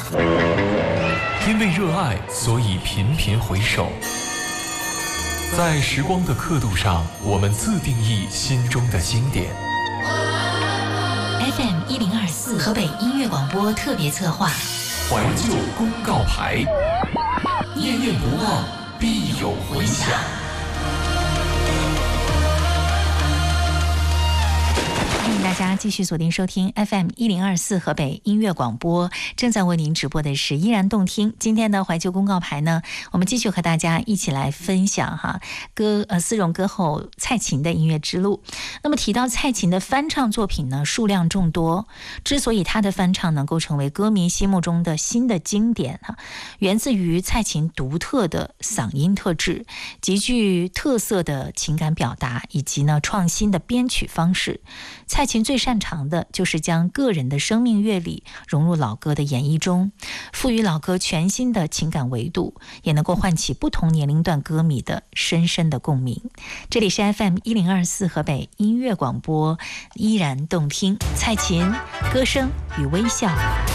因为热爱，所以频频回首。在时光的刻度上，我们自定义心中的经典。 FM 1024河北音乐广播特别策划， 怀旧公告牌，念念不忘，必有回响。 欢迎大家继续锁定收听 FM 1024河北音乐广播，正在为您直播的是依然动听。今天的怀旧公告牌呢，我们继续和大家一起来分享丝绒歌后蔡琴的音乐之路。那么提到蔡琴的翻唱作品呢，数量众多。之所以她的翻唱能够成为歌迷心目中的新的经典源自于蔡琴独特的嗓音特质，极具特色的情感表达，以及呢创新的编曲方式。蔡琴最擅长的就是将个人的生命阅历融入老歌的演绎中，赋予老歌全新的情感维度，也能够唤起不同年龄段歌迷的深深的共鸣。这里是 FM 1024河北音乐广播，依然动听，蔡琴歌声与微笑。